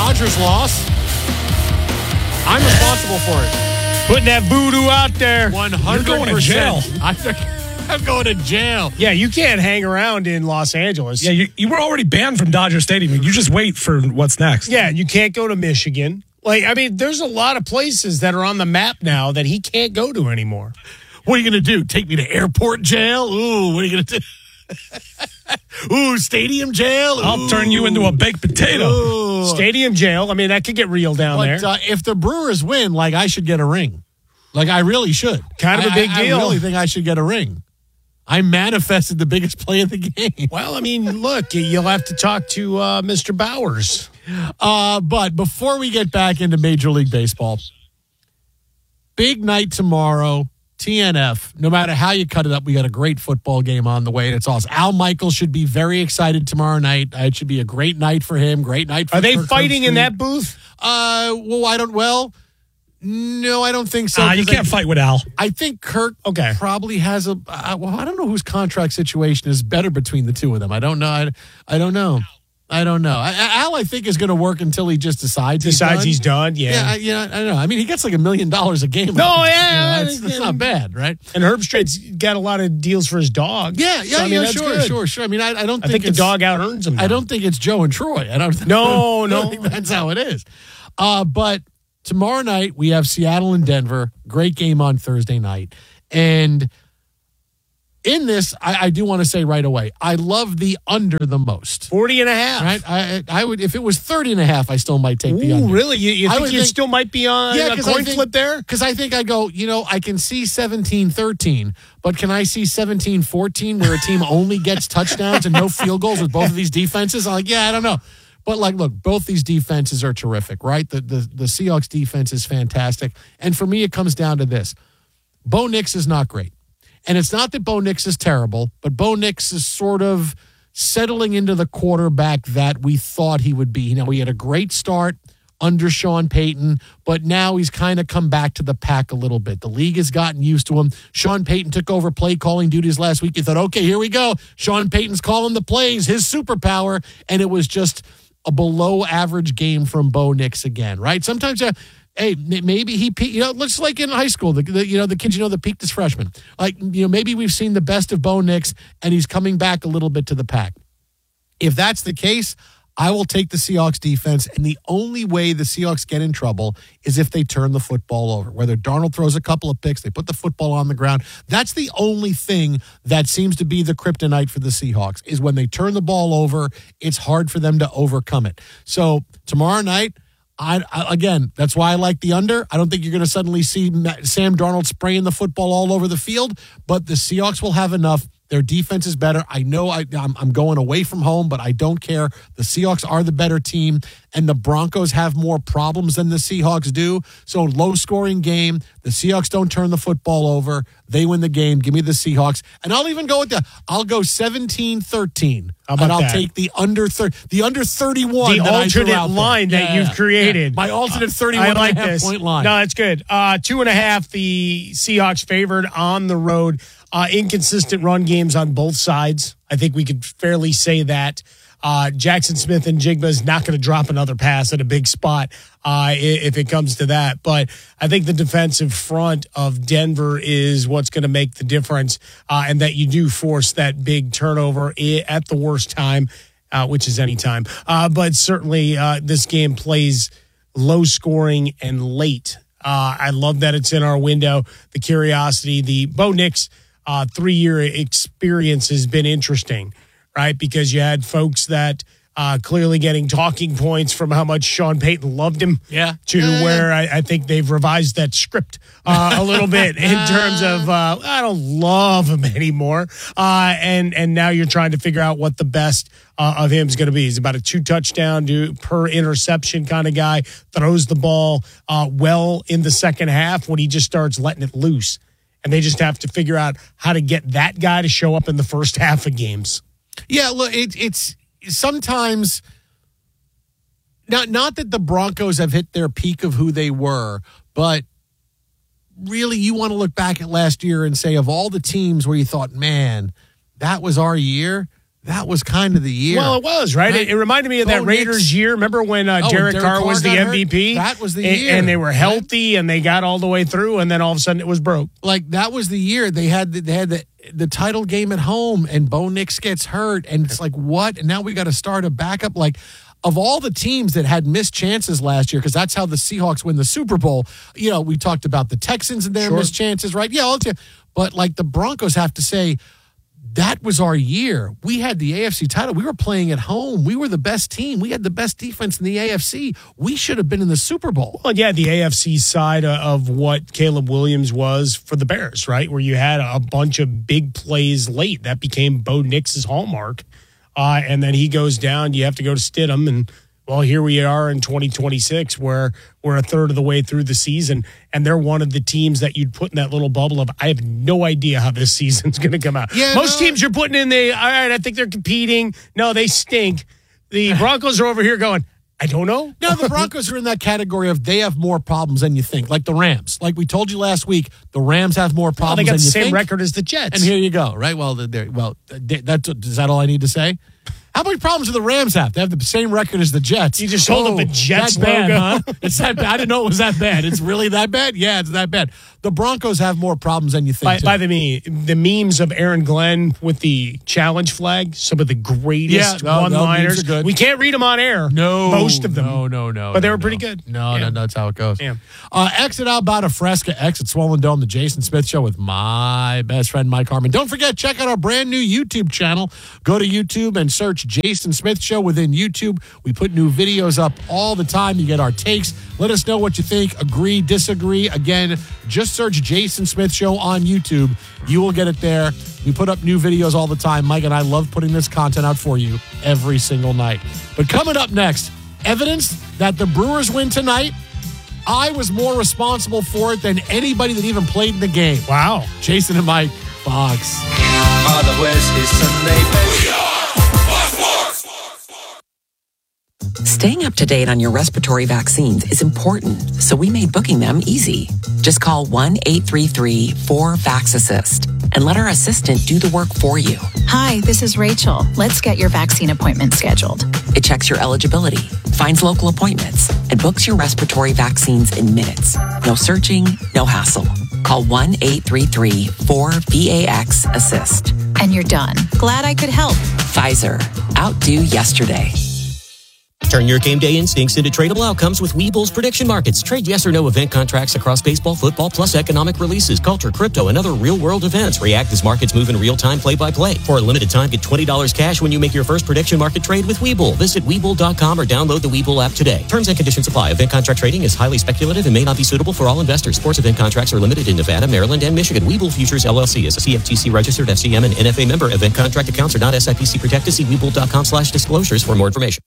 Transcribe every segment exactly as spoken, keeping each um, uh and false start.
Dodgers loss. I'm responsible for it. Putting that voodoo out there. one hundred percent. You're going to jail. I'm, I'm going to jail. Yeah, you can't hang around in Los Angeles. Yeah, you, you were already banned from Dodger Stadium. You just wait for what's next. Yeah, you can't go to Michigan. Like, I mean, there's a lot of places that are on the map now that he can't go to anymore. What are you going to do? Take me to airport jail? Ooh, what are you going to do? Ooh, stadium jail? Ooh. I'll turn you into a baked potato. Ooh. Stadium jail. I mean, that could get real down But, there. uh, if the Brewers win, like, I should get a ring. Like, I really should. Kind of a big I, deal. I really think I should get a ring. I manifested the biggest play of the game. Well, I mean, look, you'll have to talk to uh, Mister Bowers. Uh, but before we get back into Major League Baseball, big night tomorrow, T N F. No matter how you cut it up, we got a great football game on the way, and it's awesome. Al Michaels should be very excited tomorrow night. It should be a great night for him, great night for Are they Kirk fighting in Herbstreit. that booth? Uh, well, I don't, well, no, I don't think so. Ah, you 'cause can't I, fight with Al. I think Kirk Okay. probably has a, uh, well, I don't know whose contract situation is better between the two of them. I don't know. I, I don't know. I don't know. I, Al, I think, is going to work until he just decides Decides he's done. he's done, yeah. Yeah, I, yeah, I don't know. I mean, he gets like a million dollars a game. No, You yeah, know, it's, it's not bad, right? And Herbstreit's got a lot of deals for his dog. Yeah, yeah, So, I mean, yeah, that's sure, good. sure, sure. I mean, I, I don't I think, think the it's, dog out earns him. I now. don't think it's Joe and Troy. I don't. No, I don't no. think that's how it is. Uh, but tomorrow night we have Seattle and Denver. Great game on Thursday night, and in this, I, I do want to say right away, I love the under the most. forty and a half. Right? I I would if it was thirty and a half, I still might take the Ooh, under. really? You, you I think would you think- still might be on Yeah, a 'cause I coin think- flip there? Because I think I go, you know, I can see seventeen thirteen, but can I see seventeen fourteen where a team only gets touchdowns and no field goals with both of these defenses? I'm like, yeah, I don't know. But, like, look, both these defenses are terrific, right? The, the, the Seahawks defense is fantastic. And for me, it comes down to this. Bo Nix is not great. And it's not that Bo Nix is terrible, but Bo Nix is sort of settling into the quarterback that we thought he would be. You know, he had a great start under Sean Payton, but now he's kind of come back to the pack a little bit. The league has gotten used to him. Sean Payton took over play calling duties last week. You thought, okay, here we go. Sean Payton's calling the plays, his superpower, and it was just a below average game from Bo Nix again, right? Sometimes uh, hey, maybe he, you know, looks like in high school, the, the you know, the kids, you know, that peaked as freshmen. Like, you know, maybe we've seen the best of Bo Nix and he's coming back a little bit to the pack. If that's the case, I will take the Seahawks defense, and the only way the Seahawks get in trouble is if they turn the football over. Whether Darnold throws a couple of picks, they put the football on the ground. That's the only thing that seems to be the kryptonite for the Seahawks, is when they turn the ball over, it's hard for them to overcome it. So tomorrow night, I, I again, that's why I like the under. I don't think you're going to suddenly see Sam Darnold spraying the football all over the field, but the Seahawks will have enough. Their defense is better. I know I, I'm, I'm going away from home, but I don't care. The Seahawks are the better team, and the Broncos have more problems than the Seahawks do. So low-scoring game. The Seahawks don't turn the football over. They win the game. Give me the Seahawks. And I'll even go with that. I'll go seventeen thirteen. How about and I'll that? take the under thir- the under thirty-one. The that I threw alternate out there. line that Yeah, you've created. yeah. My alternate thirty-one I like and a half this. point line. No, it's good. Uh, two and a half, the Seahawks favored on the road. Uh, inconsistent run games on both sides. I think we could fairly say that. Uh, Jackson Smith and Jigba is not going to drop another pass at a big spot uh, if it comes to that. But I think the defensive front of Denver is what's going to make the difference, uh, and that you do force that big turnover at the worst time, uh, which is any time. Uh, but certainly uh, this game plays low scoring and late. Uh, I love that it's in our window. The curiosity, the Bo Nix uh, three-year experience has been interesting, right? Because you had folks that uh, clearly getting talking points from how much Sean Payton loved him. Yeah. To Yeah, yeah. where I, I think they've revised that script uh, a little bit in terms of uh, I don't love him anymore. Uh, and and now you're trying to figure out what the best uh, of him is going to be. He's about a two touchdown do, per interception kind of guy. Throws the ball uh, well in the second half when he just starts letting it loose. And they just have to figure out how to get that guy to show up in the first half of games. Yeah, look, it, it's sometimes not not that the Broncos have hit their peak of who they were, but really you want to look back at last year and say, of all the teams where you thought, man, that was our year, that was kind of the year. Well, it was, right? Right. It, it reminded me of that Bo Raiders Nix. year. Remember when uh, Oh, Derek, Derek Carr Carr was the got M V P? hurt? That was the and, year. And they were Right. healthy, and they got all the way through, and then all of a sudden it was broke. Like, that was the year they had the, they had the, the title game at home, and Bo Nix gets hurt, and it's like, what? And now we got to start a backup. Like, of all the teams that had missed chances last year, because that's how the Seahawks win the Super Bowl, you know, we talked about the Texans and their Sure. missed chances, right? Yeah, all the- but like the Broncos have to say, that was our year. We had the A F C title. We were playing at home. We were the best team. We had the best defense in the A F C. We should have been in the Super Bowl. Well, yeah, the A F C side of what Caleb Williams was for the Bears, right? Where you had a bunch of big plays late. That became Bo Nix's hallmark. Uh, and then he goes down. You have to go to Stidham. And, well, here we are in twenty twenty-six where we're a third of the way through the season. And they're one of the teams that you'd put in that little bubble of, I have no idea how this season's going to come out. Yeah, Most no. teams you're putting in, they, all right, I think they're competing. No, they stink. The Broncos are over here going, I don't know. No, the Broncos are in that category of they have more problems than you think. Like the Rams. Like we told you last week, the Rams have more Well, problems they got than the you same think. record as the Jets. And here you go, right? Well, they're, well, that's is that all I need to say? How many problems do the Rams have? They have the same record as the Jets. You just hold up the Jets that's bad, logo. huh? It's that bad. I didn't know it was that bad. It's really that bad? Yeah, it's that bad. The Broncos have more problems than you think. By, too. by the me, the memes of Aaron Glenn with the challenge flag, some of the greatest Yeah, no, no, one-liners. memes are good. We can't read them on air. No, most of them. No, no, no. But they no, were pretty no. good. No, Yeah. no, no, that's how it goes. Yeah. Uh, exit out about a Fresca, exit Swollen Dome, the Jason Smith Show with my best friend Mike Harmon. Don't forget, check out our brand new YouTube channel. Go to YouTube and search Jason Smith Show within YouTube. We put new videos up all the time. You get our takes. Let us know what you think. Agree, disagree. Again, just search Jason Smith Show on YouTube. You will get it there. We put up new videos all the time. Mike and I love putting this content out for you every single night. But coming up next, evidence that the Brewers win tonight. I was more responsible for it than anybody that even played in the game. Wow. Jason and Mike, Fox. Are the West is Sunday best. Staying up to date on your respiratory vaccines is important, so we made booking them easy. Just call one eight three three four VAX-ASSIST and let our assistant do the work for you. Hi, this is Rachel. Let's get your vaccine appointment scheduled. It checks your eligibility, finds local appointments, and books your respiratory vaccines in minutes. No searching, no hassle. Call one eight three three four VAX-ASSIST. And you're done. Glad I could help. Pfizer. Outdo yesterday. Turn your game day instincts into tradable outcomes with Webull's prediction markets. Trade yes or no event contracts across baseball, football, plus economic releases, culture, crypto, and other real-world events. React as markets move in real time, play-by-play. For a limited time, get twenty dollars cash when you make your first prediction market trade with Webull. Visit Webull dot com or download the Webull app today. Terms and conditions apply. Event contract trading is highly speculative and may not be suitable for all investors. Sports event contracts are limited in Nevada, Maryland, and Michigan. Webull Futures, L L C is a C F T C registered F C M and N F A member. Event contract accounts are not S I P C protected. See Webull dot com slash disclosures for more information.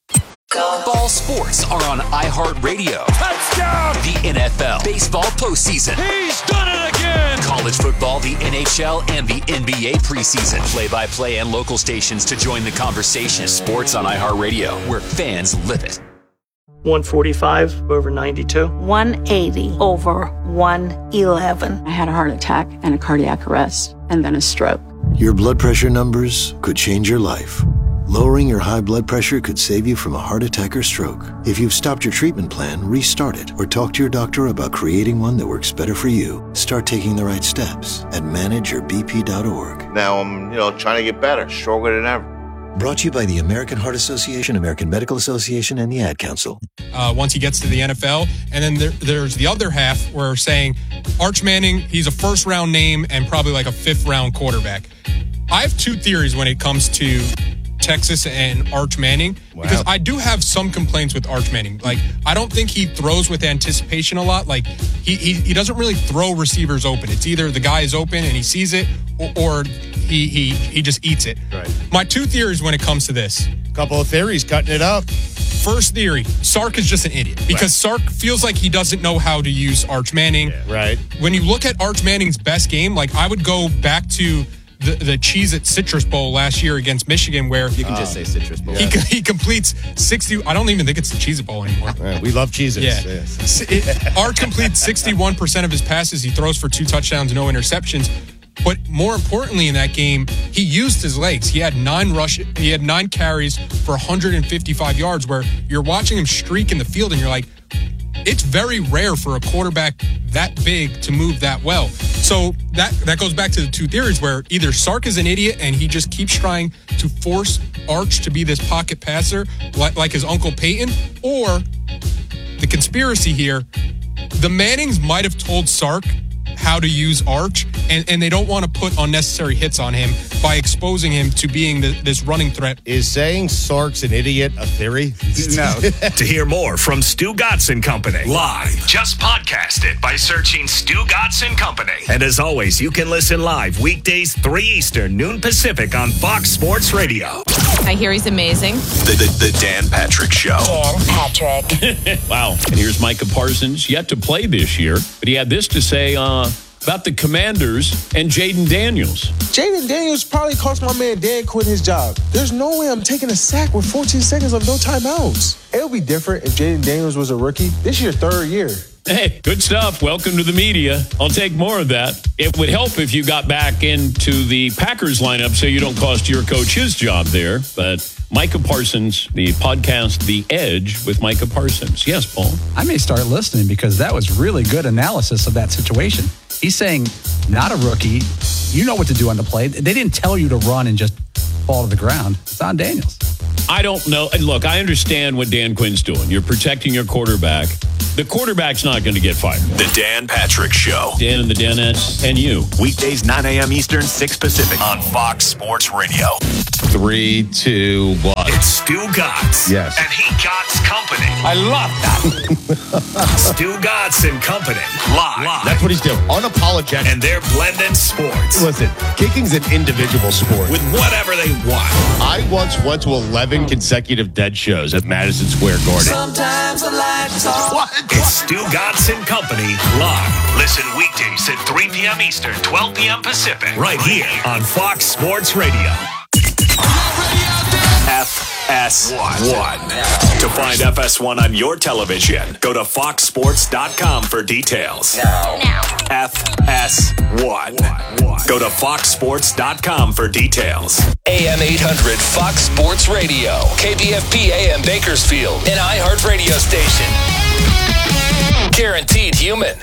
Ball sports are on iHeartRadio. Touchdown! The N F L, baseball postseason. He's done it again! College football, the N H L, and the N B A preseason. Play-by-play and local stations to join the conversation. Sports on iHeartRadio, where fans live it. one forty-five over ninety-two. one eighty over one eleven. I had a heart attack and a cardiac arrest and then a stroke. Your blood pressure numbers could change your life. Lowering your high blood pressure could save you from a heart attack or stroke. If you've stopped your treatment plan, restart it or talk to your doctor about creating one that works better for you. Start taking the right steps at manage your b p dot org. Now I'm, you know, trying to get better, stronger than ever. Brought to you by the American Heart Association, American Medical Association, and the Ad Council. Uh, once he gets to the N F L. And then there, there's the other half where saying Arch Manning, he's a first round name and probably like a fifth round quarterback. I have two theories when it comes to Texas and Arch Manning, wow. because I do have some complaints with Arch Manning. Like, I don't think he throws with anticipation a lot. Like, he he, he doesn't really throw receivers open. It's either the guy is open and he sees it, or, or he he he just eats it. Right. My two theories when it comes to this. Couple of theories, cutting it up. First theory, Sark is just an idiot because right. Sark feels like he doesn't know how to use Arch Manning. Yeah, right. When you look at Arch Manning's best game, like I would go back to the, the Cheez-It Citrus Bowl last year against Michigan where you can just say Citrus Bowl. He, yeah. he completes sixty. I don't even think it's the Cheez-It Bowl anymore. Right, we love Cheez-Its. Yeah. Yes. It, Arch completes sixty-one percent of his passes. He throws for two touchdowns, no interceptions. But more importantly in that game, he used his legs. He had nine rush, he had nine carries for one hundred fifty-five yards, where you're watching him streak in the field and you're like, it's very rare for a quarterback that big to move that well. So that that goes back to the two theories where either Sark is an idiot and he just keeps trying to force Arch to be this pocket passer like, like his Uncle Peyton, or the conspiracy here, the Mannings might have told Sark how to use Arch, and, and they don't want to put unnecessary hits on him by exposing him to being the, this running threat. Is saying Sark's an idiot a theory? No. To hear more from Stu Gatz and Company live, just podcast it by searching Stu Gatz and Company. And as always, you can listen live weekdays three Eastern, noon Pacific on Fox Sports Radio. I hear he's amazing. The, the, the Dan Patrick Show. Dan Patrick. Wow. And here's Micah Parsons, yet to play this year, but he had this to say uh, about the Commanders and Jaden Daniels. Jaden Daniels probably cost my man Dan Quinn his job. There's no way I'm taking a sack with fourteen seconds of no timeouts. It would be different if Jaden Daniels was a rookie. This is your third year. Hey, good stuff. Welcome to the media. I'll take more of that. It would help if you got back into the Packers lineup so you don't cost your coach his job there. But Micah Parsons, the podcast The Edge with Micah Parsons. Yes, Paul? I may start listening because that was really good analysis of that situation. He's saying, not a rookie. You know what to do on the play. They didn't tell you to run and just fall to the ground. It's on Daniels. I don't know. And look, I understand what Dan Quinn's doing. You're protecting your quarterback. The quarterback's not going to get fired. The Dan Patrick Show. Dan and the Danettes and you. Weekdays, nine a.m. Eastern, six Pacific on Fox Sports Radio. Three, two, one. It's Stu Gatz. Yes. And he Gatz Company. I love that. Stu Gatz and Company. Live. Live. That's what he's doing. Unapologetic. And they're blending sports. Listen, kicking's an individual sport. With whatever they want. I once went to eleven consecutive dead shows at Madison Square Garden. Sometimes the light is off. What? It's Stu Gatz and Company live. Listen weekdays at three p.m. Eastern, twelve p.m. Pacific. Right here on Fox Sports Radio. F S one. To find F S one on your television, go to fox sports dot com for details. Now. Now. F S one. Go to fox sports dot com for details. A M eight hundred Fox Sports Radio. K B F P A M Bakersfield. An iHeart radio station. Guaranteed human.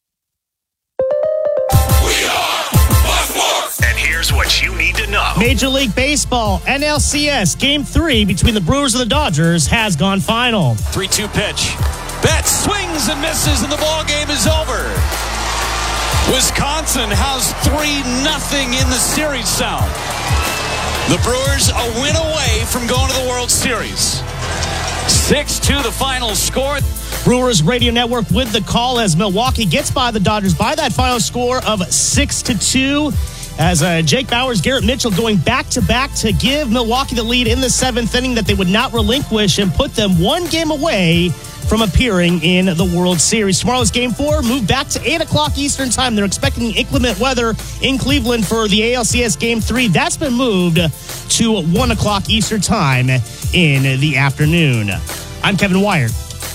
We are Fox Sports. And here's what you need to know. Major League Baseball, N L C S, Game three between the Brewers and the Dodgers has gone final. three two pitch. Betts swings and misses, and the ball game is over. Wisconsin has three nothing in the series sound. The Brewers a win away from going to the World Series. six two the final score. Brewers Radio Network with the call as Milwaukee gets by the Dodgers by that final score of six to two. As uh, Jake Bauers, Garrett Mitchell going back-to-back to give Milwaukee the lead in the seventh inning that they would not relinquish and put them one game away from appearing in the World Series. Tomorrow's Game four moved back to eight o'clock Eastern Time. They're expecting inclement weather in Cleveland for the A L C S Game three. That's been moved to one o'clock Eastern Time in the afternoon. I'm Kevin Wyatt.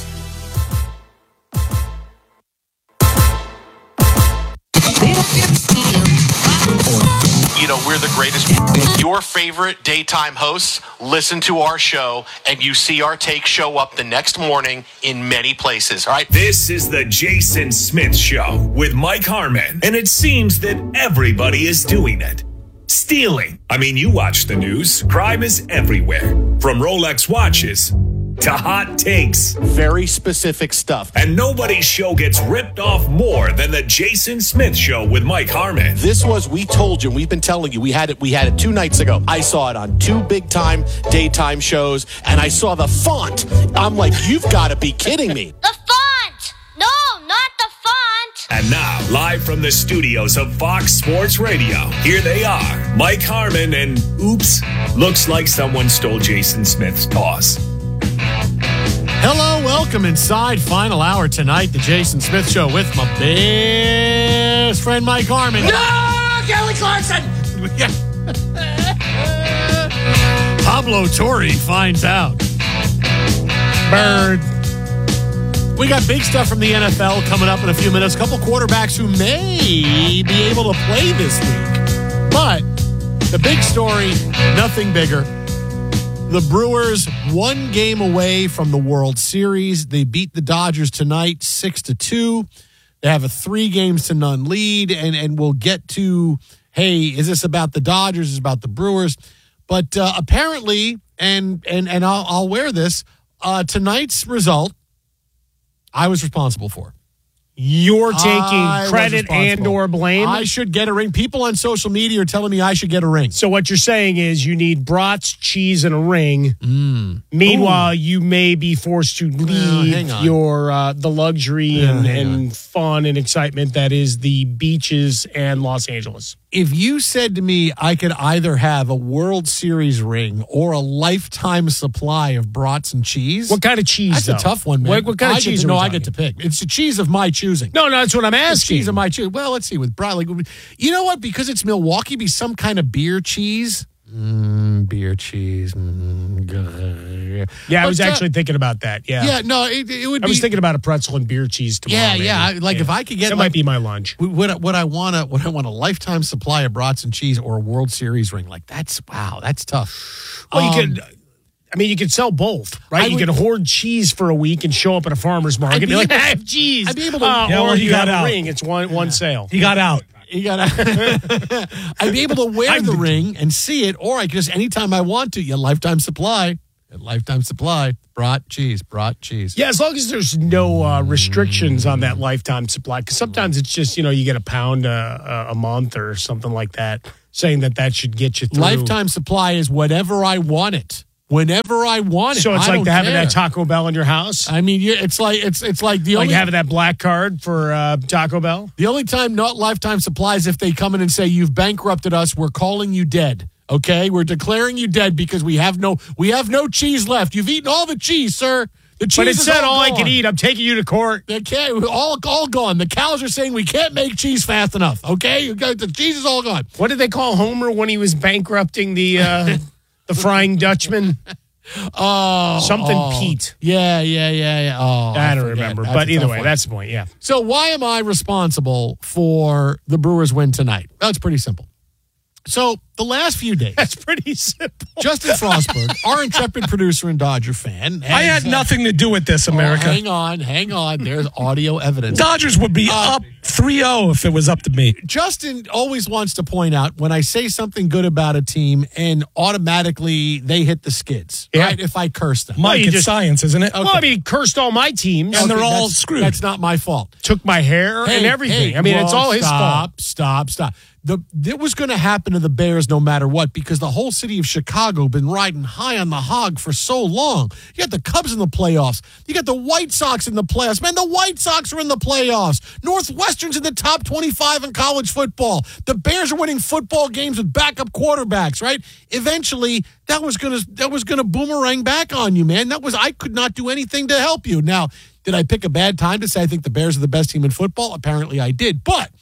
You know, we're the greatest. Your favorite daytime hosts listen to our show, and you see our take show up the next morning in many places, all right? This is the Jason Smith Show with Mike Harmon, and it seems that everybody is doing it. Stealing. I mean, you watch the news. Crime is everywhere. From Rolex watches to hot takes. Very specific stuff. And nobody's show gets ripped off more than the Jason Smith Show with Mike Harmon. This was, we told you, we've been telling you, we had it we had it two nights ago. I saw it on two big-time daytime shows, and I saw the font. I'm like, you've got to be kidding me. The font! No, not the font! And now, live from the studios of Fox Sports Radio, here they are, Mike Harmon and, oops, looks like someone stole Jason Smith's toss. Hello, welcome inside final hour tonight, the Jason Smith Show with my best friend Mike Harmon. No, Kelly Clarkson! Pablo Torre finds out. Bird. We got big stuff from the N F L coming up in a few minutes. A couple quarterbacks who may be able to play this week. But the big story, nothing bigger. The Brewers one game away from the World Series. They beat the Dodgers tonight six to two. They have a three games to none lead, and, and we'll get to, hey, is this about the Dodgers? Is this about the Brewers? But uh, apparently, and and and I'll, I'll wear this, uh, tonight's result, I was responsible for. You're taking I credit and or blame? I should get a ring. People on social media are telling me I should get a ring. So what you're saying is you need brats, cheese, and a ring. Mm. Meanwhile, Ooh. you may be forced to leave uh, your uh, the luxury Yeah, and, hang and fun and excitement that is the beaches and Los Angeles. If you said to me I could either have a World Series ring or a lifetime supply of brats and cheese. What kind of cheese, That's though? a tough one, man. What, what kind I of cheese get to, are we No, I talking? get to pick. It's the cheese of my choosing. No, no, that's what I'm It's asking. cheese of my choosing. Well, let's see. With brat, like, you know what? Because it's Milwaukee, be some kind of beer cheese. Mm, beer cheese. Mm, good. Yeah, I But, was uh, actually thinking about that. Yeah. Yeah, no, it, it would I be. was thinking about a pretzel and beer cheese tomorrow. Yeah, maybe. yeah. I- Like Yeah. if I could get, that like, might be my lunch. What, what I want to, what I want a lifetime supply of brats and cheese or a World Series ring. Like that's wow, that's tough. Well, you Um, could. I mean, you could sell both, right? I you would- could hoard cheese for a week and show up at a farmer's market I'd and be be like, able- I have cheese. I'd be able to- Uh, Yeah, or well, you he got got a out. ring. It's one one sale. He got out. You gotta. I'd be able to wear the ring and see it, or I could just anytime I want to. Yeah, lifetime supply. A lifetime supply. Brat cheese. Brat cheese. Yeah, as long as there's no uh, restrictions on that lifetime supply, because sometimes it's just, you know, you get a pound uh, a month or something like that, saying that that should get you through. Lifetime supply is whatever I want it. Whenever I want it. So it's I like don't having care. that Taco Bell in your house? I mean, you- it's like it's it's like the Like only having that black card for uh, Taco Bell? the only time not lifetime supply is if they come in and say you've bankrupted us. We're calling you dead. Okay, we're declaring you dead because we have no we have no cheese left. You've eaten all the cheese, sir. The cheese But it is said all I gone. could eat. I'm taking you to court. They can't, all all gone. The cows are saying we can't make cheese fast enough. Okay, you got, the cheese is all gone. What did they call Homer when he was bankrupting the uh, the Frying Dutchman? Oh, Something oh. Pete. Yeah, yeah, yeah, yeah. Oh, I don't forget. remember. That's But a either tough way, one. that's the point. Yeah. So why am I responsible for the Brewers win tonight? That's pretty simple. So the last few days, That's pretty simple. Justin Frostberg, our intrepid producer and Dodger fan, I has, had uh, nothing to do with this, oh, America. hang on, hang on. There's audio evidence. Dodgers would be Uh, up three oh if it was up to me. Justin always wants to point out when I say something good about a team and automatically they hit the skids, Yeah. right? If I curse them. Mike, you it's just- science, isn't it? Well, I mean, he cursed all my teams. And they're Okay, all that's- screwed. That's not my fault. Took my hair and Hey, everything. hey, I mean, it's whoa, all his stop, fault. Stop, stop. The it was going to happen to the Bears no matter what because the whole city of Chicago been riding high on the hog for so long. You got the Cubs in the playoffs. You got the White Sox in the playoffs. Man, the White Sox are in the playoffs. Northwestern's in the top twenty-five in college football. The Bears are winning football games with backup quarterbacks, right? Eventually, that was going to that was going to boomerang back on you, man. That was I could not do anything to help you. Now, did I pick a bad time to say I think the Bears are the best team in football? Apparently I did. But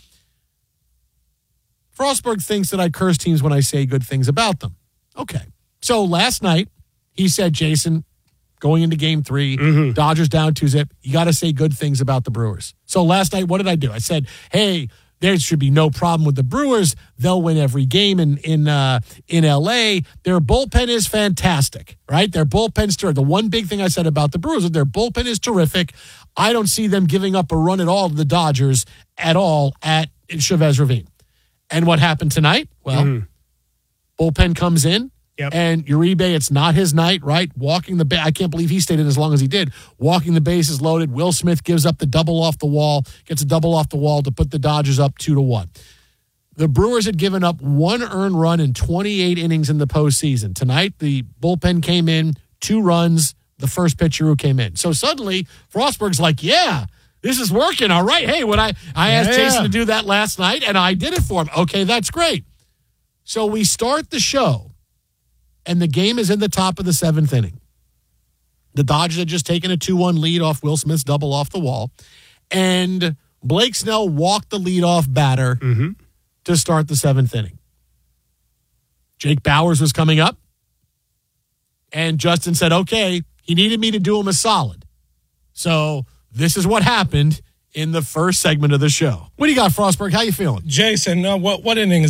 Frostberg thinks that I curse teams when I say good things about them. Okay. So last night, he said, Jason, going into game three, Mm-hmm. Dodgers down two zip, you got to say good things about the Brewers. So last night, what did I do? I said, hey, there should be no problem with the Brewers. They'll win every game in in uh, in L A. Their bullpen is fantastic, right? Their bullpen's terrific. The one big thing I said about the Brewers is their bullpen is terrific. I don't see them giving up a run at all to the Dodgers at all at Chavez Ravine. And what happened tonight? Well, Mm-hmm. bullpen comes in, Yep. and Uribe, it's not his night, right? Walking the base, I can't believe he stayed in as long as he did. Walking the bases loaded. Will Smith gives up the double off the wall, gets a double off the wall to put the Dodgers up two to one. The Brewers had given up one earned run in twenty-eight innings in the postseason. Tonight, the bullpen came in, two runs, the first pitcher who came in. So suddenly, Frostberg's like, yeah, this is working. All right. Hey, when I, I asked Yeah. Jason to do that last night, and I did it for him. Okay, that's great. So we start the show, and the game is in the top of the seventh inning. The Dodgers had just taken a two one lead off Will Smith's double off the wall, and Blake Snell walked the leadoff batter Mm-hmm. to start the seventh inning. Jake Bowers was coming up, and Justin said, okay, he needed me to do him a solid. So this is what happened in the first segment of the show. What do you got, Frostberg? How you feeling? Jason, uh, what what inning is this?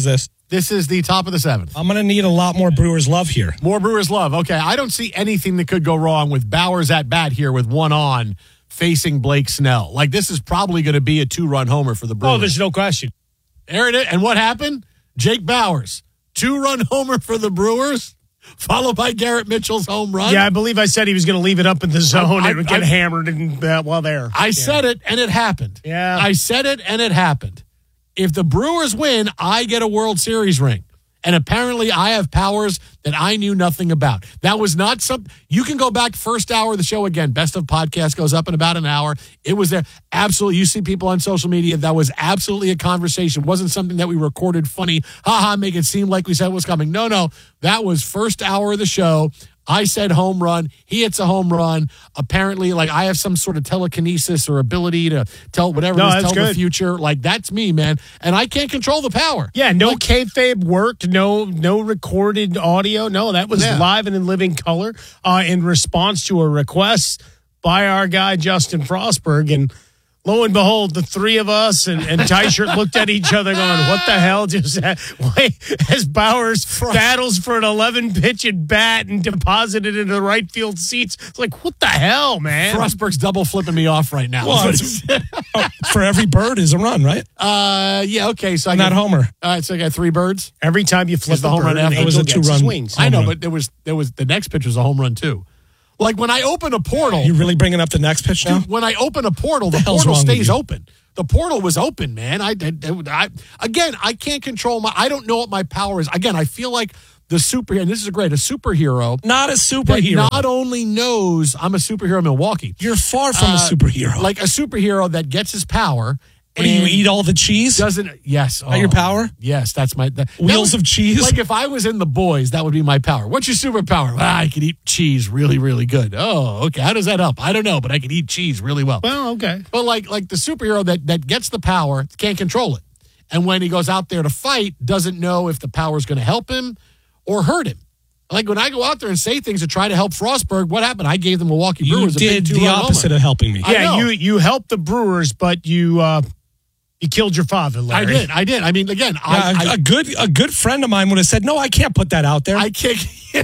This is the top of the seventh. I'm going to need a lot more Brewers love here. More Brewers love. Okay, I don't see anything that could go wrong with Bowers at bat here with one on facing Blake Snell. Like, this is probably going to be a two-run homer for the Brewers. Oh, there's no question. There it is. And what happened? Jake Bowers, two-run homer for the Brewers, followed by Garrett Mitchell's home run. Yeah, I believe I said he was going to leave it up in the zone I, I, and get I, hammered and, uh, while there. I yeah. said it, and it happened. Yeah. I said it, and it happened. If the Brewers win, I get a World Series ring. And apparently I have powers that I knew nothing about. That was not something. You can go back first hour of the show again. Best of podcast goes up in about an hour. It was there. Absolutely. You see people on social media. That was absolutely a conversation. It wasn't something that we recorded funny. Ha ha, make it seem like we said it was coming. No, no. That was first hour of the show. I said home run. He hits a home run. Apparently, like, I have some sort of telekinesis or ability to tell whatever no, it is, tell good. the future. Like, that's me, man. And I can't control the power. Yeah, no like, kayfabe worked, no no recorded audio. No, that was yeah. live and in living color uh, in response to a request by our guy, Justin Frostberg. And lo and behold, the three of us and, and Tyshirt looked at each other going, what the hell just wait, as Bowers Frost. battles for an eleven-pitch at bat and deposited into the right field seats. It's like, what the hell, man? Frostberg's double flipping me off right now. Well, oh, for every bird is a run, right? Uh, yeah, okay. So I Not got, Homer. All right, so I got three birds. Every time you flip the home run after it was a two-run swings. I know, but there was there was the next pitch was a home run too. Like, when I open a portal, you really bringing up the next pitch now? Dude, when I open a portal, the, the portal stays you? open. The portal was open, man. I, I, I again, I can't control my. I don't know what my power is. Again, I feel like the superhero. And this is great. A superhero, not a superhero. That not only knows I'm a superhero in Milwaukee. You're far from uh, a superhero. Like a superhero that gets his power. What do you eat all the cheese? Doesn't yes? Oh, your power? Yes, that's my that, wheels that was, of cheese. Like if I was in The Boys, that would be my power. What's your superpower? Well, I can eat cheese really, really good. Oh, okay. How does that help? I don't know, but I can eat cheese really well. Well, okay. But like like the superhero that that gets the power can't control it, and when he goes out there to fight, doesn't know if the power is going to help him or hurt him. Like when I go out there and say things to try to help Frostberg, what happened? I gave the Milwaukee you Brewers a did big the opposite homer. of helping me. Yeah, you you helped the Brewers, but you. Uh, You killed your father, Larry. I did. I did. I mean, again, yeah, I, a, I, a good a good friend of mine would have said, "No, I can't put that out there." I can't.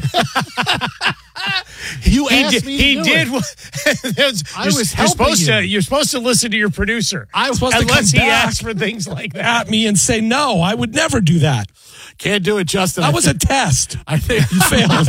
you he asked did, me. He to do did. It. was, I you're, was you're supposed you. to. You're supposed to listen to your producer. I was supposed unless to come he back asks for things like that at me and say, "No, I would never do that." Can't do it, Justin. That I was think, a test. I think you failed.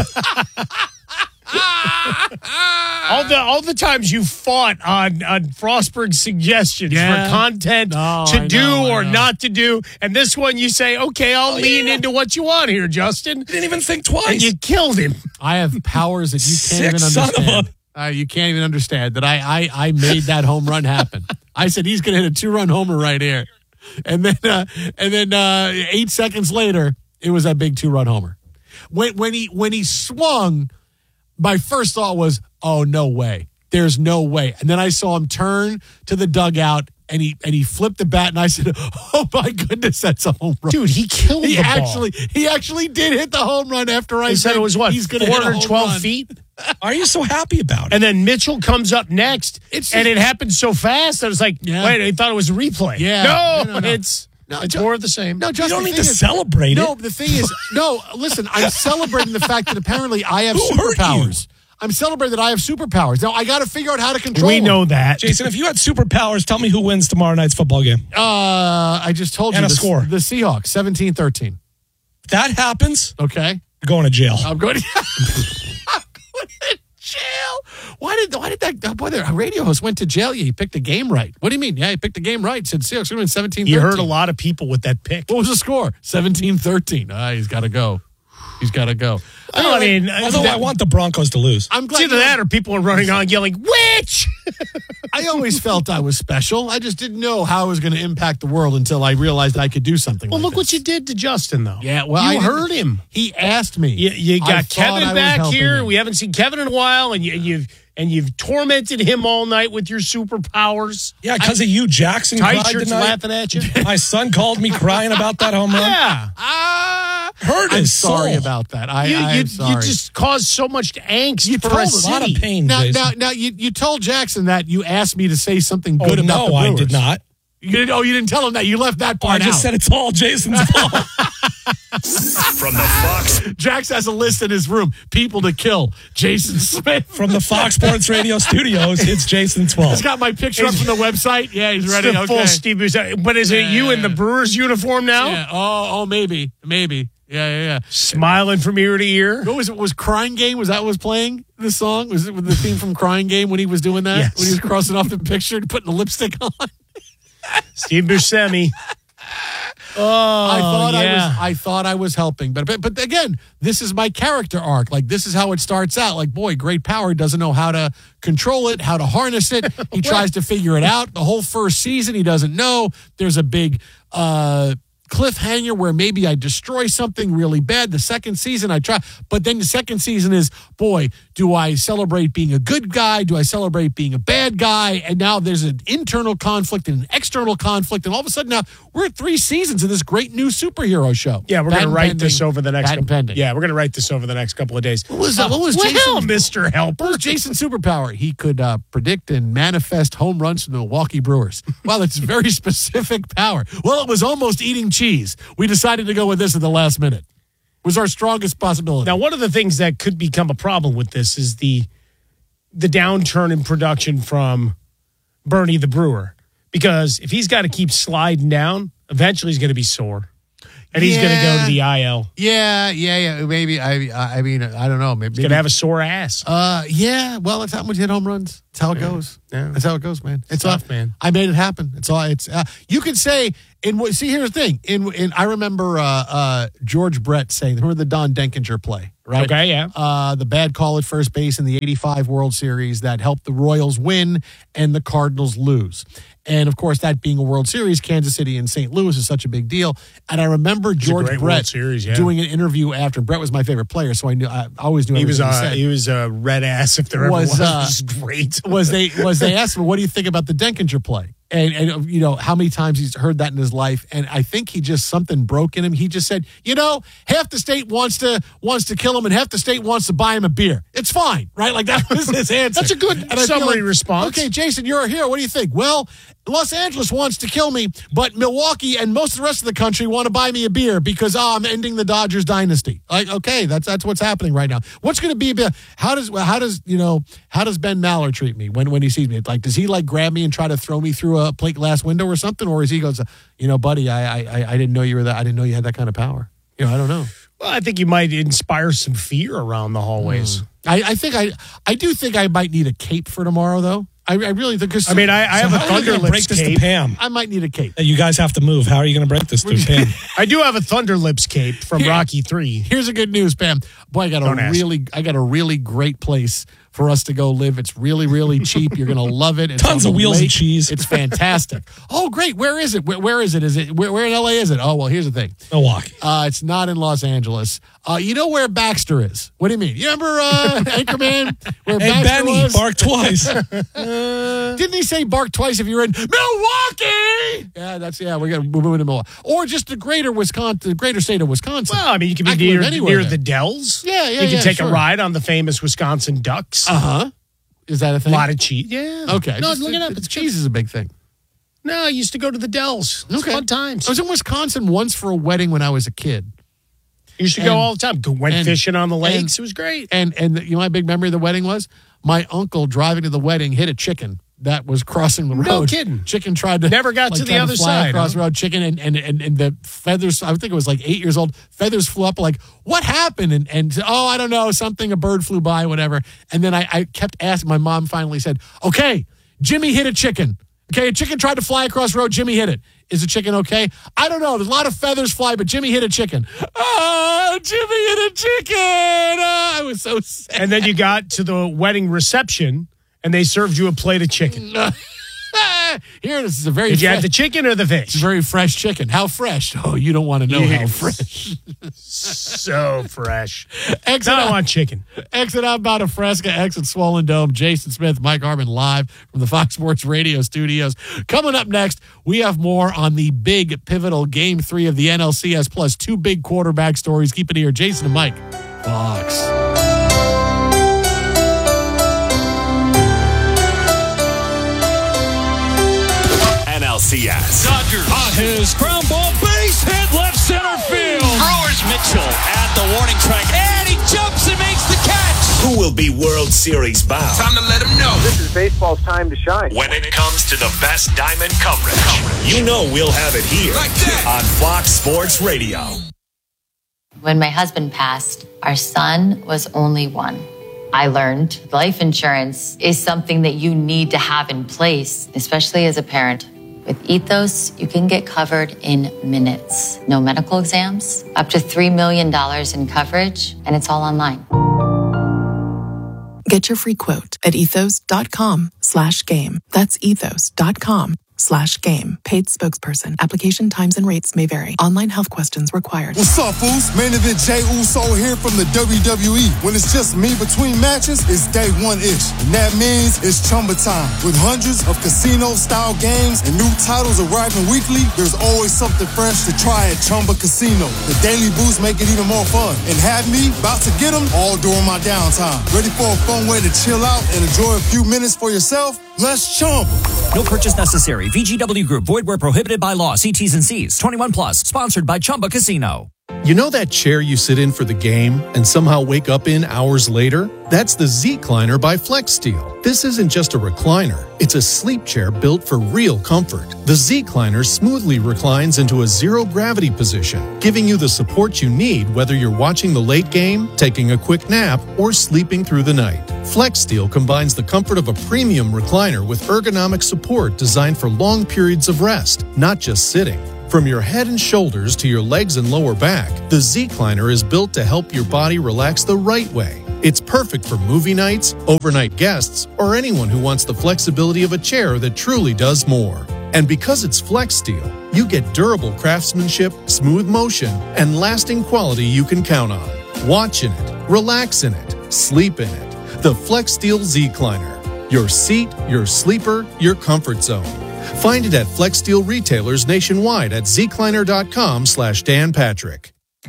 all the all the times you fought on on Frostberg's suggestions yeah. for content no, to I do know, or not to do, and this one you say, "Okay, I'll oh, lean yeah. into what you want here, Justin." Didn't even think twice. And you killed him. I have powers that you can't Sick even understand. Son of a- Uh, you can't even understand that I I, I made that home run happen. I said he's going to hit a two run homer right here, and then uh, and then uh, eight seconds later, it was that big two run homer. When when he when he swung. My first thought was, oh, no way. There's no way. And then I saw him turn to the dugout, and he and he flipped the bat, and I said, oh, my goodness, that's a home run. Dude, he killed he the actually, ball. He actually did hit the home run after I he said, said it was, what, he's going four to hundred twelve feet? Are you so happy about it? And then Mitchell comes up next, it's and just, it happened so fast, I was like, yeah. wait, I thought it was a replay. Yeah. No, no, no, no. it's... No, it's more of the same. No, just you don't the need thing to is, celebrate no, it. No, the thing is, no, listen, I'm celebrating the fact that apparently I have Who hurt superpowers. I'm celebrating that I have superpowers. Now, I got to figure out how to control We them. know that. Jason, if you had superpowers, tell me who wins tomorrow night's football game. Uh, I just told and you. a the, score. The Seahawks, seventeen thirteen. If that happens, okay, you're going to jail. I'm going to, I'm going to jail. Why did why did that oh boy, the radio host went to jail? Yeah, he picked the game right. What do you mean? Yeah, he picked the game right. He said Seahawks are going seventeen thirteen. You heard a lot of people with that pick. What was the score? seventeen thirteen. Ah, he's got to go. He's got to go. Anyway, I mean, although that, I want the Broncos to lose. I'm glad it's either that or people are running on yelling, "Witch!" I always felt I was special. I just didn't know how it was going to impact the world until I realized I could do something. Well, like look this. what you did to Justin, though. Yeah, well, you I heard him. He asked me. You, you I got thought Kevin I was back helping here. him. We haven't seen Kevin in a while, and you, you've and you've tormented him all night with your superpowers. Yeah, because of you, Jackson. Tight shirts laughing at you. My son called me crying about that home run. Yeah. Ah, hurt I'm his sorry soul. about that. I, you, I you, am sorry. you just caused so much angst You for told a us. A lot of city. pain. now, Jason. now, now you, you told Jackson that you asked me to say something Oh, good about no, the Brewers. I did not. You didn't, oh, you didn't tell him that. You left that part I just out. said it's all Jason's fault. From the Fox. Jax has a list in his room. People to kill. Jason Smith. From the Fox Sports Radio studios, it's Jason twelve. He's got my picture up from the website. Yeah, he's ready. The Okay. full Steve Buscemi. But is it Yeah, you yeah, in the yeah. Brewers uniform now? Yeah. Oh, oh, maybe. Maybe. Yeah, yeah, yeah. Smiling from ear to ear. What was it? Was Crying Game? Was that what was playing the song? Was it with the theme from Crying Game when he was doing that? Yes. When he was crossing off the picture and putting the lipstick on? Steve Buscemi. Oh, I thought yeah. I was I thought I was helping. But, but but again, this is my character arc. Like this is how it starts out. Like, boy, great power doesn't know how to control it, how to harness it. He tries to figure it out. The whole first season, he doesn't know. There's a big uh cliffhanger where maybe I destroy something really bad. The second season I try, but then the second season is, boy, do I celebrate being a good guy? Do I celebrate being a bad guy? And now there's an internal conflict and an external conflict. And all of a sudden now we're at three seasons of this great new superhero show. Yeah, we're going to Patent write pending. this over the next Patent couple. pending. Yeah, we're going to write this over the next couple of days. What was that? What was well, Jason, Mister Helper? What was Jason's superpower? He could uh, predict and manifest home runs from the Milwaukee Brewers. Wow, that's a very specific power. Well, it was almost eating cheese. We decided to go with this at the last minute. It was our strongest possibility. Now, one of the things that could become a problem with this is the the downturn in production from Bernie the Brewer. Because if he's got to keep sliding down, eventually he's going to be sore. And he's going to go to the I L. Yeah, yeah, yeah. Maybe I. I mean, I don't know. Maybe he's going to have a sore ass. Uh, yeah. Well, it's how much hit home runs. That's how it Yeah. goes. Yeah. That's how it goes, man. It's tough, all, man. I made it happen. It's all. It's. Uh, you could say in. what- See, here's the thing. In. in I remember uh, uh, George Brett saying, "Remember the Don Denkinger play, right? Okay, yeah. Uh, the bad call at first base in the eighty-five World Series that helped the Royals win and the Cardinals lose." And of course, that being a World Series, Kansas City and Saint Louis is such a big deal. And I remember It's a George great Brett World Series, yeah. doing an interview after. Brett was my favorite player, so I knew I always knew He was, everything uh, said. he was a red ass if there ever was. Was, Was, uh, was great. was they was they asked him, what do you think about the Denkinger play? And, and you know how many times he's heard that in his life, and I think he just something broke in him. He just said, you know, half the state wants to wants to kill him, and half the state wants to buy him a beer. It's fine, right? Like that was his answer. That's a good And I feel summary like, response. Okay, Jason, you're here. What do you think? Well, Los Angeles wants to kill me, but Milwaukee and most of the rest of the country want to buy me a beer because oh, I'm ending the Dodgers dynasty. Like, okay, that's that's what's happening right now. What's going to be? How does how does you know how does Ben Maller treat me when when he sees me? Like, does he like grab me and try to throw me through a plate glass window or something, or is he goes, you know, buddy, I I I didn't know you were that. I didn't know you had that kind of power. You know, I don't know. Well, I think you might inspire some fear around the hallways. Mm. I, I think I I do think I might need a cape for tomorrow, though. I, I really think. I mean, I, I So have a how are you gonna Thunder break Lips this to cape. Pam? I might need a cape. You guys have to move. How are you going to break this to Pam? I do have a Thunder Lips cape from Here- Rocky three. Here's a good news, Pam. Boy, I got Don't a ask. really, I got a really great place for us to go live. It's really, really cheap. You're gonna love it. It's Tons on of the wheels and lake. cheese. It's fantastic. Oh, great. Where is it? Where, where is it? Is it where, where in L A is it? Oh, well, here's the thing. Milwaukee. Uh, it's not in Los Angeles. Uh, you know where Baxter is? What do you mean? You remember uh, Anchorman? Where Hey, Baxter Benny, was? bark twice. Didn't he say bark twice if you were in Milwaukee? Yeah, that's yeah. We're gonna we're moving to Milwaukee, or just the greater Wisconsin, the greater state of Wisconsin. Well, I mean, you can be I can near, live anywhere near there. the Dells. Yeah, yeah, You can yeah, take sure. a ride on the famous Wisconsin Ducks. Uh huh. Is that a A thing? lot of cheese. Yeah. Okay. No, Just- look it up. It's cheese is a big thing. No, I used to go to the Dells. It's Okay. fun times. I was in Wisconsin once for a wedding when I was a kid. You used to And- go all the time. Go, went and- fishing on the lakes. and- it was great. And and you know my big memory of the wedding was my uncle driving to the wedding hit a chicken that was crossing the road. No kidding. Chicken tried to Never got like, to the tried other fly side, across huh? the road. Chicken and, and and and the feathers. I think it was like eight years old. Feathers flew up. Like what happened? And and oh I don't know something. A bird flew by. Whatever. And then I, I kept asking. My mom finally said, "Okay, Jimmy hit a chicken. Okay, a chicken tried to fly across the road. Jimmy hit it. Is the chicken okay? I don't know. There's a lot of feathers fly, but Jimmy hit a chicken. Oh, Jimmy hit a chicken. Oh, I was so sad. And then you got to the wedding reception, and they served you a plate of chicken. Here, this is a very Did you fresh, have the chicken or the it's fish? a very fresh chicken. How fresh? Oh, you don't want to know how Yes. fresh. So fresh. Exit Now I out, want chicken. exit out about a Fresca, exit Swollen Dome. Jason Smith, Mike Harmon live from the Fox Sports Radio studios. Coming up next, we have more on the big pivotal game three of the N L C S plus two big quarterback stories. Keep it here. Jason and Mike, Fox. N L C S. Dodgers on his ground ball base hit left center field. Brewers Mitchell at the warning track, and he jumps and makes the catch. Who will be World Series bound? Time to let him know. This is baseball's time to shine. When it comes to the best diamond coverage, you know we'll have it here like that. on Fox Sports Radio. When my husband passed, our son was only one. I learned life insurance is something that you need to have in place, especially as a parent. With Ethos, you can get covered in minutes. No medical exams, up to three million dollars in coverage, and it's all online. Get your free quote at ethos.com slash game. That's ethos.com slash game. Paid spokesperson. Application times and rates may vary. Online health questions required. What's up, fools? Main event Jey Uso here from the W W E. When it's just me between matches, it's day one-ish. And that means it's Chumba time. With hundreds of casino-style games and new titles arriving weekly, there's always something fresh to try at Chumba Casino. The daily boosts make it even more fun. And have me about to get them all during my downtime. Ready for a fun way to chill out and enjoy a few minutes for yourself? Let's Chumba. No purchase necessary. V G W Group. Void where prohibited by law. See T's and C's. twenty-one plus. Sponsored by Chumba Casino. You know that chair you sit in for the game and somehow wake up in hours later? That's the Z-Cliner by FlexSteel. This isn't just a recliner. It's a sleep chair built for real comfort. The Z-Cliner smoothly reclines into a zero-gravity position, giving you the support you need whether you're watching the late game, taking a quick nap, or sleeping through the night. FlexSteel combines the comfort of a premium recliner with ergonomic support designed for long periods of rest, not just sitting. From your head and shoulders to your legs and lower back, the Z-Cliner is built to help your body relax the right way. It's perfect for movie nights, overnight guests, or anyone who wants the flexibility of a chair that truly does more. And because it's FlexSteel, you get durable craftsmanship, smooth motion, and lasting quality you can count on. Watch in it, relax in it, sleep in it. The FlexSteel Z-Cliner. Your seat, your sleeper, your comfort zone. Find it at FlexSteel retailers nationwide at zcliner.com slash Dan Patrick.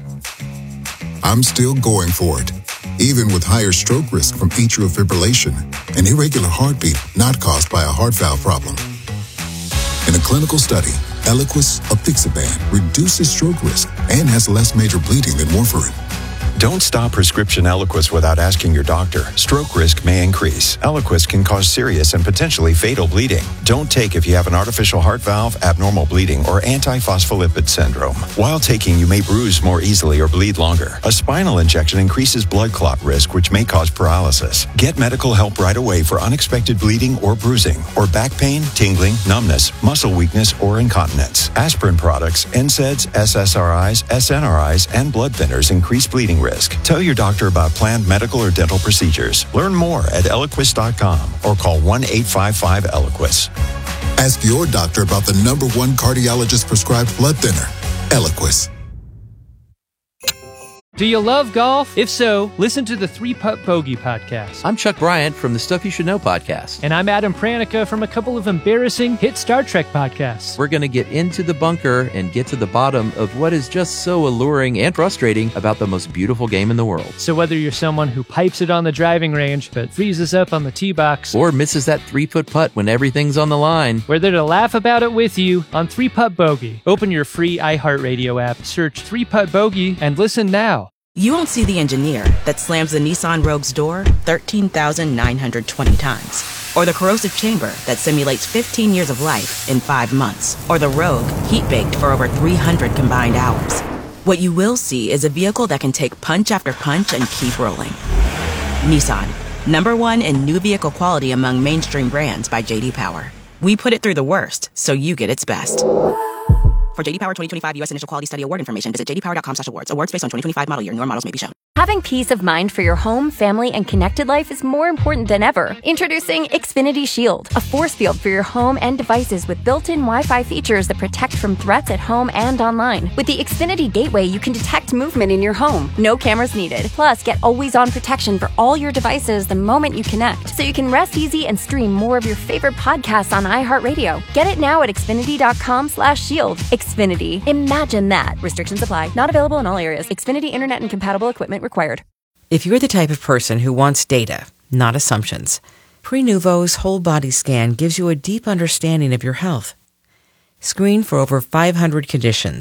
I'm still going for it, even with higher stroke risk from atrial fibrillation, an irregular heartbeat not caused by a heart valve problem. In a clinical study, Eliquis apixaban reduces stroke risk and has less major bleeding than warfarin. Don't stop prescription Eliquis without asking your doctor. Stroke risk may increase. Eliquis can cause serious and potentially fatal bleeding. Don't take if you have an artificial heart valve, abnormal bleeding, or antiphospholipid syndrome. While taking, you may bruise more easily or bleed longer. A spinal injection increases blood clot risk, which may cause paralysis. Get medical help right away for unexpected bleeding or bruising, or back pain, tingling, numbness, muscle weakness, or incontinence. Aspirin products, N SAIDs, S S R Is, S N R Is, and blood thinners increase bleeding risk. Tell your doctor about planned medical or dental procedures. Learn more at Eliquis dot com or call one eight five five Eliquis. Ask your doctor about the number one cardiologist prescribed blood thinner, Eliquis. Do you love golf? If so, listen to the Three Putt Bogey podcast. I'm Chuck Bryant from the Stuff You Should Know podcast. And I'm Adam Pranica from a couple of embarrassing hit Star Trek podcasts. We're going to get into the bunker and get to the bottom of what is just so alluring and frustrating about the most beautiful game in the world. So whether you're someone who pipes it on the driving range but freezes up on the tee box, or misses that three-foot putt when everything's on the line, we're there to laugh about it with you on Three Putt Bogey. Open your free iHeartRadio app, search Three Putt Bogey, and listen now. You won't see the engineer that slams the Nissan Rogue's door thirteen thousand nine hundred twenty times. Or the corrosive chamber that simulates fifteen years of life in five months. Or the Rogue heat-baked for over three hundred combined hours. What you will see is a vehicle that can take punch after punch and keep rolling. Nissan, number one in new vehicle quality among mainstream brands by J D Power. We put it through the worst, so you get its best. For J D Power twenty twenty-five U S Initial Quality Study Award information, visit j d power dot com slash awards. Awards based on twenty twenty-five model year. Newer models may be shown. Having peace of mind for your home, family, and connected life is more important than ever. Introducing Xfinity Shield, a force field for your home and devices with built-in Wi-Fi features that protect from threats at home and online. With the Xfinity Gateway, you can detect movement in your home. No cameras needed. Plus, get always-on protection for all your devices the moment you connect, so you can rest easy and stream more of your favorite podcasts on iHeartRadio. Get it now at xfinity dot com slash shield. Xfinity. Imagine that. Restrictions apply. Not available in all areas. Xfinity Internet and compatible equipment required. If you're the type of person who wants data, not assumptions, Prenuvo's whole body scan gives you a deep understanding of your health. Screen for over five hundred conditions.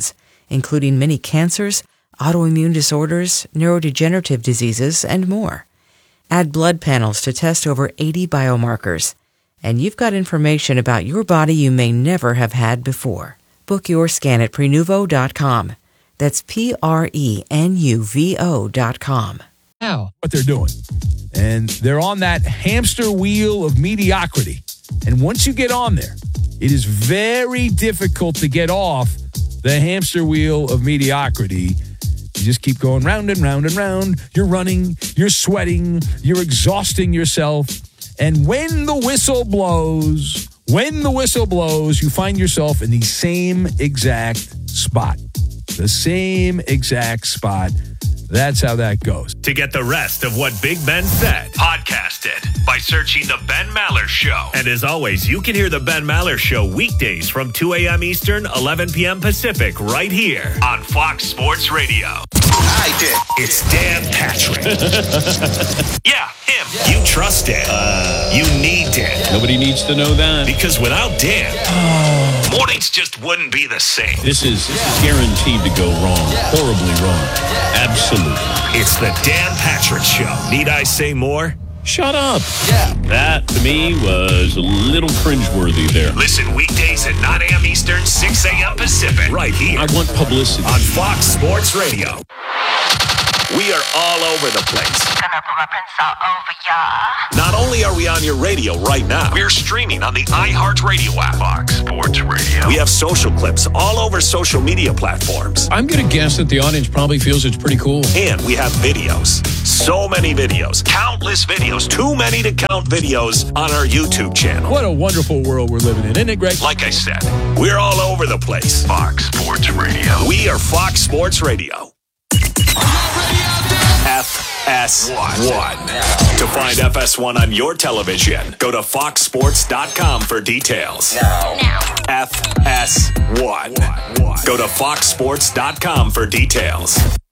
including many cancers, autoimmune disorders, neurodegenerative diseases, and more. Add blood panels to test over eighty biomarkers, and you've got information about your body you may never have had before. Book your scan at Prenuvo dot com. That's P R E N U V O dot com. Now, what they're doing. And they're on that hamster wheel of mediocrity. And once you get on there, it is very difficult to get off the hamster wheel of mediocrity. You just keep going round and round and round. You're running, you're sweating, you're exhausting yourself. And when the whistle blows, when the whistle blows, you find yourself in the same exact spot. The same exact spot. That's how that goes. To get the rest of what Big Ben said, podcast it by searching The Ben Maller Show. And as always, you can hear The Ben Maller Show weekdays from two a.m. Eastern, eleven p.m. Pacific, right here on Fox Sports Radio. I did. It's Dan Patrick. Yeah, him. Yeah. You trust Dan. Uh, you need Dan. Nobody needs to know that. Because without Dan, yeah. mornings just wouldn't be the same. This is, this is guaranteed to go wrong. Yeah. Horribly wrong. Yeah. Absolutely. It's the Dan Patrick Show. Need I say more? Shut up. Yeah. That, to me, was a little cringeworthy there. Listen weekdays at nine a.m. Eastern, six a.m. Pacific. Right here. I want publicity. On Fox Sports Radio. We are all over the place. Not only are we on your radio right now, we're streaming on the iHeartRadio app. Fox Sports Radio. We have social clips all over social media platforms. I'm going to guess that the audience probably feels it's pretty cool. And we have videos. So many videos. Countless videos. Too many to count videos on our YouTube channel. What a wonderful world we're living in, isn't it, Greg? Like I said, we're all over the place. Fox Sports Radio. We are Fox Sports Radio. F S one. To find F S one on your television, go to fox sports dot com for details. Now. Now. F S one. Go to fox sports dot com for details.